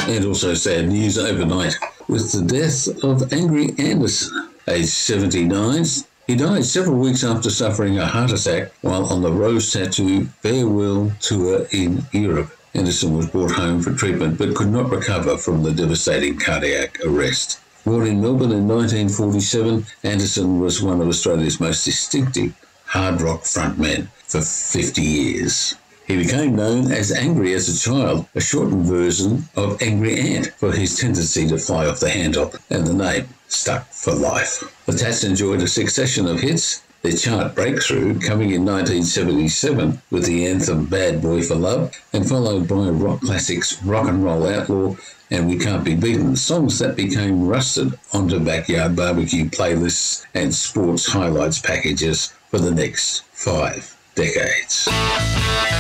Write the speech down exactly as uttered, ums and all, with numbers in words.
And also sad news overnight with the death of Angry Anderson, aged seventy-nine. He died several weeks after suffering a heart attack while on the Rose Tattoo farewell tour in Europe. Anderson was brought home for treatment but could not recover from the devastating cardiac arrest. Born in Melbourne in nineteen forty-seven, Anderson was one of Australia's most distinctive hard rock frontmen for fifty years. He became known as Angry as a child, a shortened version of Angry Ant for his tendency to fly off the handle, and the name stuck for life. The Tats enjoyed a succession of hits, their chart breakthrough coming in nineteen seventy-seven with the anthem Bad Boy for Love, and followed by rock classics Rock and Roll Outlaw and We Can't Be Beaten, songs that became rusted onto backyard barbecue playlists and sports highlights packages for the next five decades.